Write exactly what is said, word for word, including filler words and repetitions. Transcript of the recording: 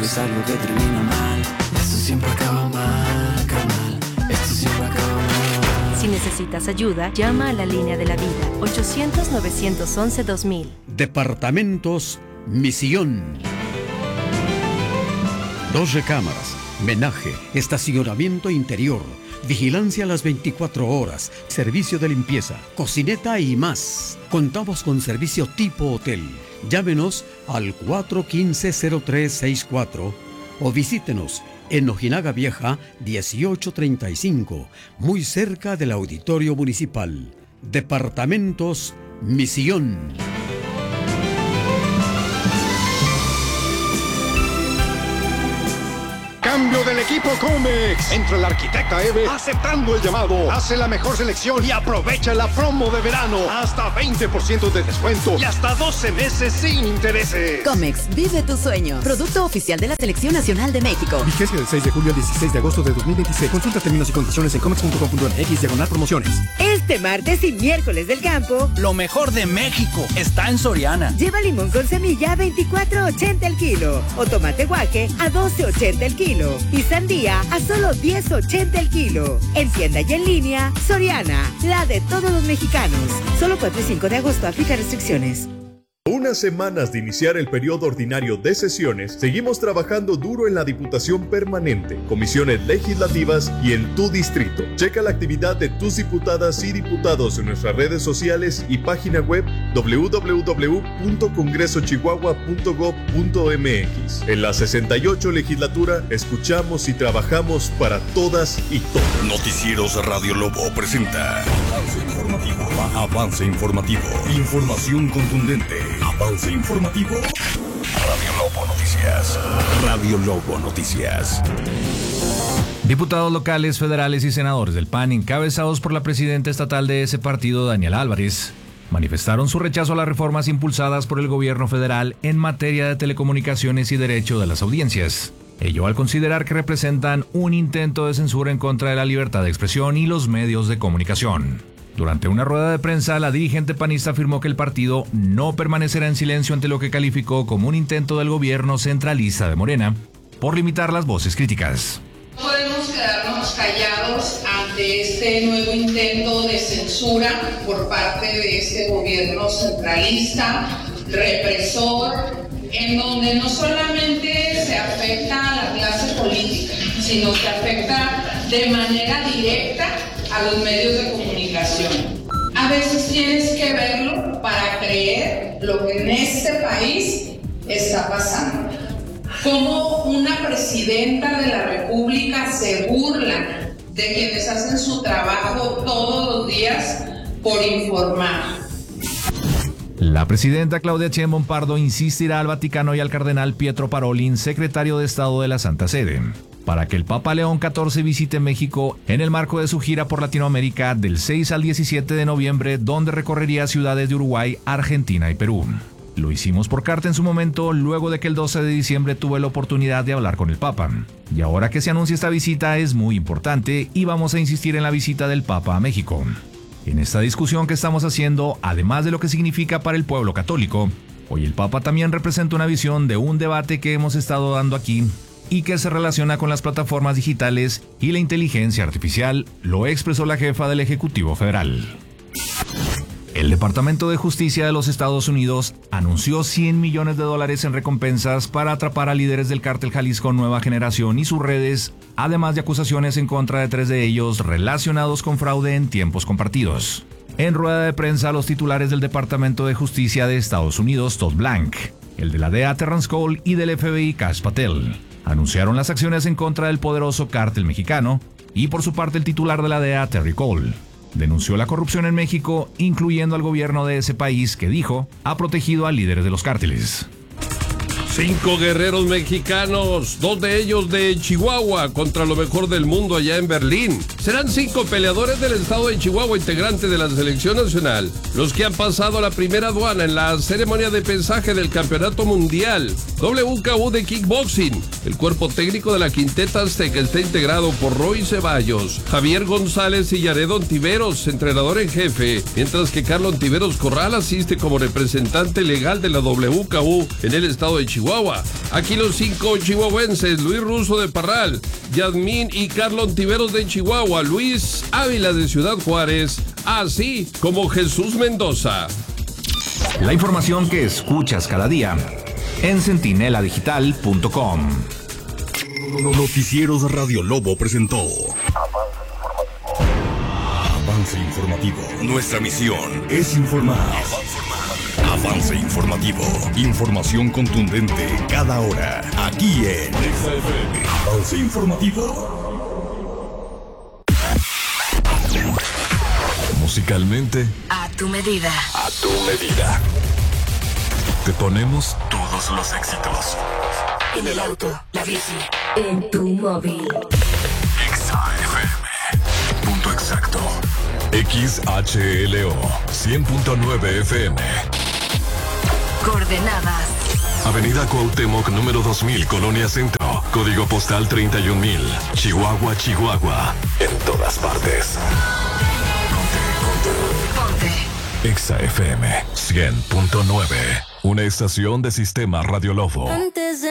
es algo que termina mal. Esto siempre acaba mal, carnal. Esto siempre acaba mal. Si necesitas ayuda, llama a la línea de la vida, ochocientos, novecientos once, dos mil. Departamentos Misión. Dos recámaras, menaje, estacionamiento interior, vigilancia a las veinticuatro horas, servicio de limpieza, cocineta y más. Contamos con servicio tipo hotel. Llámenos al cuatro uno cinco, cero tres seis cuatro o visítenos en Ojinaga Vieja dieciocho treinta y cinco, muy cerca del Auditorio Municipal. Departamentos Misión. Cambio del equipo Comex. Entra la arquitecta Eve aceptando el llamado. Hace la mejor selección y aprovecha la promo de verano. Hasta veinte por ciento de descuento y hasta doce meses sin intereses. Comex, vive tu sueño. Producto oficial de la Selección Nacional de México. Vigencia del seis de julio al dieciséis de agosto de dos mil veintiséis. Consulta términos y condiciones en comex punto com punto m x diagonal promociones. Este martes y miércoles del campo, lo mejor de México está en Soriana. Lleva limón con semilla a veinticuatro ochenta el kilo o tomate guaje a doce ochenta el kilo. Y sandía a solo diez ochenta el kilo. En tienda y en línea, Soriana, la de todos los mexicanos. Solo cuatro y cinco de agosto, aplica restricciones. Unas semanas de iniciar el periodo ordinario de sesiones, seguimos trabajando duro en la Diputación Permanente, comisiones legislativas y en tu distrito. Checa la actividad de tus diputadas y diputados en nuestras redes sociales y página web doble u doble u doble u punto congreso chihuahua punto gob punto m x. En la sesenta y ocho legislatura, escuchamos y trabajamos para todas y todos. Noticieros Radio Lobo presenta Avance Informativo. Avance Informativo. Información contundente. Avance Informativo. Radio Lobo Noticias. Radio Lobo Noticias. Diputados locales, federales y senadores del P A N, encabezados por la presidenta estatal de ese partido, Daniela Álvarez, manifestaron su rechazo a las reformas impulsadas por el gobierno federal en materia de telecomunicaciones y derecho de las audiencias. Ello al considerar que representan un intento de censura en contra de la libertad de expresión y los medios de comunicación. Durante una rueda de prensa, la dirigente panista afirmó que el partido no permanecerá en silencio ante lo que calificó como un intento del gobierno centralista de Morena por limitar las voces críticas. No podemos quedarnos callados ante este nuevo intento de censura por parte de este gobierno centralista, represor, en donde no solamente se afecta a la clase política, sino que afecta de manera directa a los medios de comunicación. A veces tienes que verlo para creer lo que en este país está pasando. Cómo una presidenta de la República se burla de quienes hacen su trabajo todos los días por informar. La presidenta Claudia Sheinbaum Pardo insistirá al Vaticano y al cardenal Pietro Parolin, secretario de Estado de la Santa Sede, para que el Papa León catorce visite México en el marco de su gira por Latinoamérica del seis al diecisiete de noviembre, donde recorrería ciudades de Uruguay, Argentina y Perú. Lo hicimos por carta en su momento, luego de que el doce de diciembre tuve la oportunidad de hablar con el Papa. Y ahora que se anuncia esta visita es muy importante y vamos a insistir en la visita del Papa a México. En esta discusión que estamos haciendo, además de lo que significa para el pueblo católico, hoy el Papa también representa una visión de un debate que hemos estado dando aquí y que se relaciona con las plataformas digitales y la inteligencia artificial, lo expresó la jefa del Ejecutivo Federal. El Departamento de Justicia de los Estados Unidos anunció cien millones de dólares en recompensas para atrapar a líderes del cártel Jalisco Nueva Generación y sus redes, además de acusaciones en contra de tres de ellos relacionados con fraude en tiempos compartidos. En rueda de prensa, los titulares del Departamento de Justicia de Estados Unidos, Todd Blank, el de la D E A Terrence Cole y del F B I Kash Patel, anunciaron las acciones en contra del poderoso cártel mexicano y por su parte el titular de la D E A, Terry Cole, denunció la corrupción en México, incluyendo al gobierno de ese país que dijo ha protegido a líderes de los cárteles. Cinco guerreros mexicanos, dos de ellos de Chihuahua, contra lo mejor del mundo allá en Berlín. Serán cinco peleadores del estado de Chihuahua, integrantes de la selección nacional, los que han pasado la primera aduana en la ceremonia de pesaje del Campeonato Mundial W K U de Kickboxing. El cuerpo técnico de la Quinteta Azteca está integrado por Roy Ceballos, Javier González y Yared Ontiveros, entrenador en jefe, mientras que Carlos Ontiveros Corral asiste como representante legal de la W K U en el estado de Chihuahua. Chihuahua. Aquí los cinco chihuahuenses: Luis Russo de Parral, Yadmín y Carlos Tiveros de Chihuahua, Luis Ávila de Ciudad Juárez, así como Jesús Mendoza. La información que escuchas cada día en centinela digital punto com. Noticieros Radio Lobo presentó Avance Informativo. Nuestra misión es informar. Avance Informativo. Información contundente cada hora. Aquí en Avance Informativo. Musicalmente, A tu medida. a tu medida. Te ponemos todos los éxitos. En el auto, la bici, en tu móvil. Exa F M. Punto exacto. X H L O cien punto nueve F M. Coordenadas. Avenida Cuauhtémoc, número dos mil, Colonia Centro. Código postal treinta y un mil. Chihuahua, Chihuahua. En todas partes. Ponte, ponte. Ponte. Exa F M cien punto nueve. Una estación de Sistema Radio Lobo. Antes de